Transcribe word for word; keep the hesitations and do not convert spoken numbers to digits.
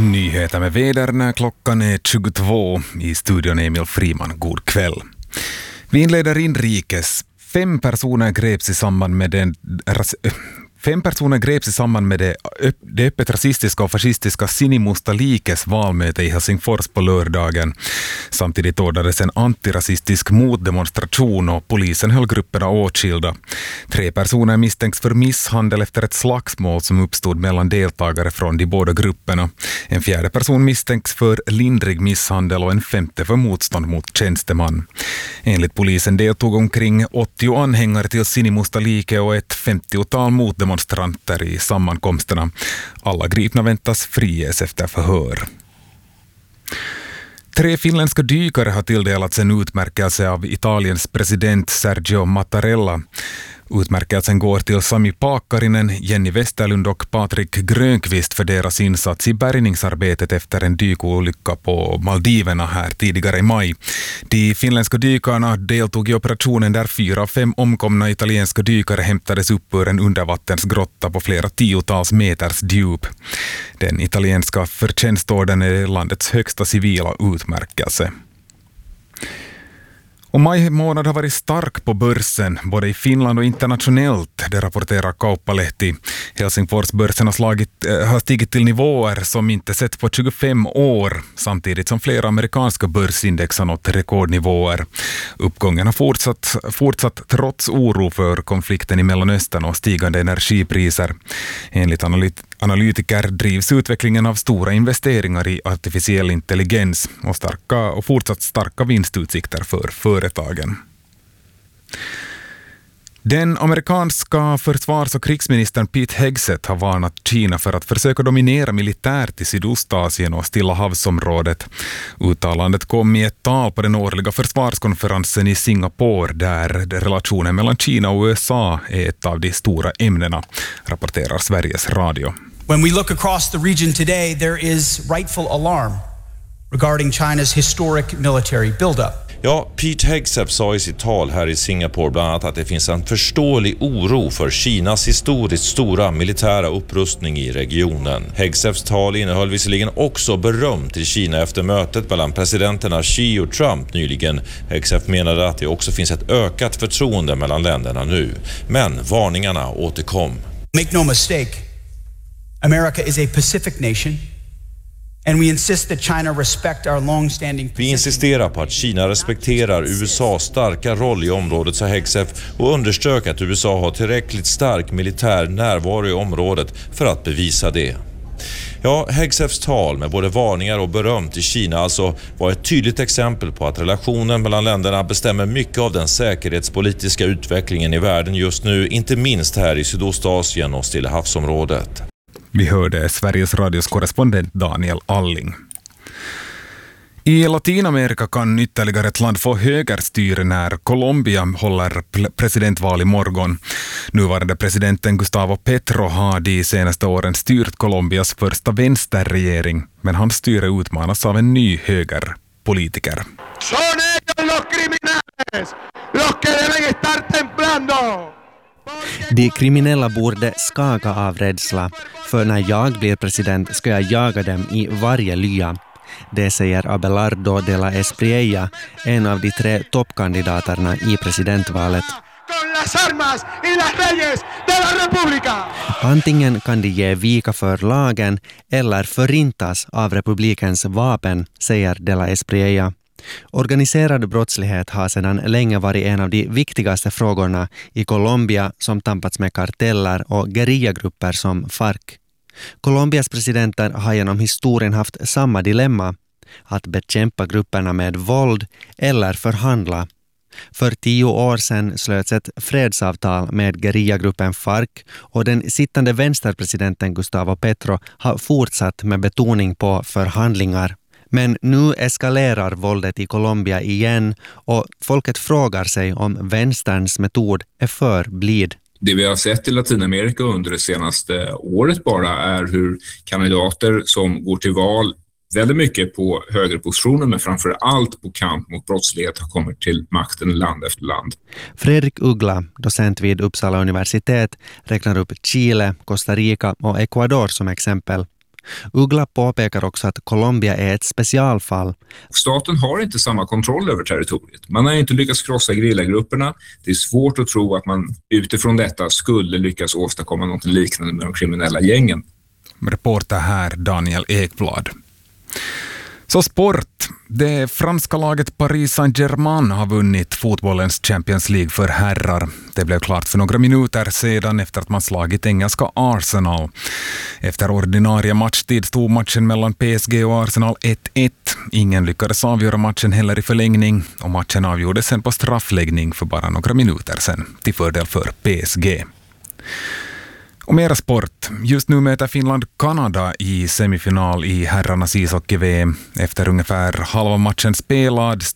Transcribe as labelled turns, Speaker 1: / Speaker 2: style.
Speaker 1: Nyheter med väder när klockan är tjugotvå. I studion Emil Friman. God kväll. Vi inleder inrikes. Fem personer greps i samband med den... Ras, Fem personer greps i samband med det, det öppet rasistiska och fascistiska Sinimusta likes valmöte i Helsingfors på lördagen. Samtidigt ordnades en antirasistisk motdemonstration och polisen höll grupperna åtskilda. Tre personer misstänks för misshandel efter ett slagsmål som uppstod mellan deltagare från de båda grupperna. En fjärde person misstänks för lindrig misshandel och en femte för motstånd mot tjänsteman. Enligt polisen deltog omkring åttio anhängare till Sinimusta like och ett femtiotal motdemonstranter demonstranter i sammankomsterna. Alla gripna väntas friges efter förhör. Tre finländska dykare har tilldelats en utmärkelse av Italiens president Sergio Mattarella. Utmärkelsen går till Sami Paakkarinen, Jenny Westerlund och Patrik Grönqvist för deras insats i bärgningsarbetet efter en dykolycka på Maldiverna här tidigare i maj. De finländska dykarna deltog i operationen där fyra av fem omkomna italienska dykare hämtades upp ur en undervattensgrotta på flera tiotals meters djup. Den italienska förtjänstorden är landets högsta civila utmärkelse. Och maj månad har varit stark på börsen, både i Finland och internationellt, det rapporterar Kauppalehti. Helsingforsbörsen har, slagit, äh, har stigit till nivåer som inte sett på tjugofem år, samtidigt som flera amerikanska börsindex har nått rekordnivåer. Uppgången har fortsatt, fortsatt trots oro för konflikten i Mellanöstern och stigande energipriser. Enligt analyt, analytiker drivs utvecklingen av stora investeringar i artificiell intelligens och, starka, och fortsatt starka vinstutsikter för företagen. Den amerikanska försvars- och krigsministern Pete Hegseth har varnat Kina för att försöka dominera militärt i Sydostasien och Stilla havsområdet. Uttalandet kom i ett tal på den årliga försvarskonferensen i Singapore där relationen mellan Kina och U S A är ett av de stora ämnena, rapporterar Sveriges Radio.
Speaker 2: When we look across the region today, there is rightful alarm regarding China's historic military buildup.
Speaker 3: Ja, Pete Hegseth sa i sitt tal här i Singapore bland annat att det finns en förståelig oro för Kinas historiskt stora militära upprustning i regionen. Hegseths tal innehöll visserligen också beröm till Kina efter mötet mellan presidenterna Xi och Trump nyligen. Hegseth menade att det också finns ett ökat förtroende mellan länderna nu. Men varningarna återkom.
Speaker 2: Make no mistake, America is a Pacific nation. And we insist that China respect our long-standing
Speaker 3: Vi insisterar på att Kina respekterar U S A:s starka roll i området, sa Hegseth, och underströk att U S A har tillräckligt stark militär närvaro i området för att bevisa det. Ja, Hegseths tal med både varningar och beröm till Kina alltså var ett tydligt exempel på att relationen mellan länderna bestämmer mycket av den säkerhetspolitiska utvecklingen i världen just nu, inte minst här i Sydostasien och Stilla havsområdet.
Speaker 1: Vi hörde Sveriges Radios korrespondent Daniel Alling. I Latinamerika kan ytterligare ett land få högerstyre när Colombia håller presidentval i morgon. Nuvarande presidenten Gustavo Petro har de senaste åren styrt Colombias första vänsterregering, men hans styre utmanas av en ny högerpolitiker.
Speaker 4: Son ellos los criminales, los que deben estar temblando.
Speaker 5: De kriminella borde skaka av rädsla, för när jag blir president ska jag jaga dem i varje lya. Det säger Abelardo de la Espriella, en av de tre toppkandidaterna i presidentvalet. Antingen kan de ge vika för lagen eller förintas av republikens vapen, säger de la Espriella. Organiserad brottslighet har sedan länge varit en av de viktigaste frågorna i Colombia, som tampats med karteller och gerillagrupper som FARC. Colombias presidenter har genom historien haft samma dilemma, att bekämpa grupperna med våld eller förhandla. För tio år sedan slöts ett fredsavtal med gerillagruppen FARC och den sittande vänsterpresidenten Gustavo Petro har fortsatt med betoning på förhandlingar. Men nu eskalerar våldet i Colombia igen och folket frågar sig om vänsterns metod är för blid.
Speaker 6: Det vi har sett i Latinamerika under det senaste året bara är hur kandidater som går till val väldigt mycket på högerpositioner men framför allt på kamp mot brottslighet har kommit till makten land efter land.
Speaker 5: Fredrik Uggla, docent vid Uppsala universitet, räknar upp Chile, Costa Rica och Ecuador som exempel. Uggla påpekar också att Colombia är ett specialfall.
Speaker 6: Staten har inte samma kontroll över territoriet. Man har inte lyckats krossa gerillagrupperna. Det är svårt att tro att man utifrån detta skulle lyckas åstadkomma något liknande med de kriminella gängen.
Speaker 1: Reporter här Daniel Ekblad. Så sport. Det franska laget Paris Saint-Germain har vunnit fotbollens Champions League för herrar. Det blev klart för några minuter sedan efter att man slagit engelska Arsenal. Efter ordinarie matchtid stod matchen mellan P S G och Arsenal ett ett. Ingen lyckades avgöra matchen heller i förlängning och matchen avgjordes sen på straffläggning för bara några minuter sedan till fördel för P S G. Och mera sport. Just nu möter Finland Kanada i semifinal i herrarnas ishockey-V M. Efter ungefär halva matchen spelad